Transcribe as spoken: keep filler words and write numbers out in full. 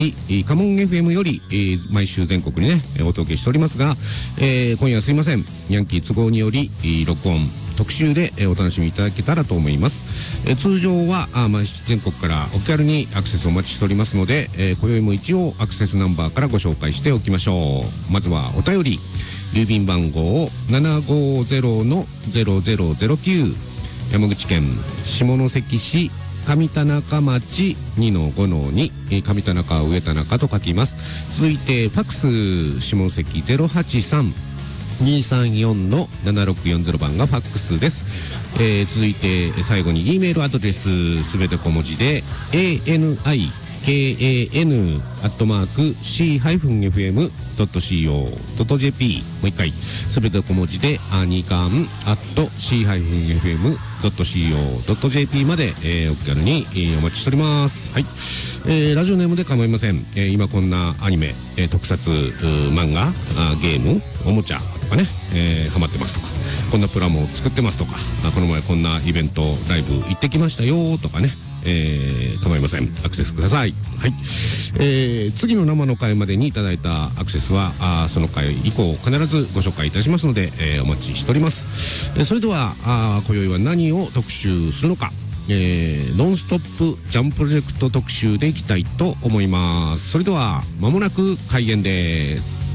カモン エフエム より、えー、毎週全国にねお届けしておりますが、えー、今夜はすいません、ヤンキー都合により、えー、録音特集で、えー、お楽しみいただけたらと思います。えー、通常はあ、まあ、全国からお気軽にアクセスお待ちしておりますので、えー、今宵も一応アクセスナンバーからご紹介しておきましょう。まずはお便り、郵便番号 ななごゼロのゼロゼロゼロきゅう、 山口県下関市上田中町 にのごのに、上田中上田中と書きます。続いてファックス下関 ゼロはちさんにさんよんのななろくよんゼロ 番がファックスです。えー、続いて最後に E メールアドレスすべて小文字で エーエヌアイケーエーエヌ アットマーク シー エフエム ドット シーオー ドット ジェーピー、 もう一回すべて小文字でアニカン アット シー エフエム ドット シーオー ドット ジェーピー まで、えー、お気軽に、えー、お待ちしております。はい、えー、ラジオネームで構いません。えー、今こんなアニメ、えー、特撮漫画あゲームおもちゃとかね、えー、ハマってますとか、こんなプラモを作ってますとか、あこの前こんなイベントライブ行ってきましたよとかね、えー、構いません、アクセスください。はい、えー、次の生の回までにいただいたアクセスはあその回以降必ずご紹介いたしますので、えー、お待ちしております。えー、それではあ今宵は何を特集するのか、えー、ノンストップジャンププロジェクト特集でいきたいと思います。それでは間もなく開演です。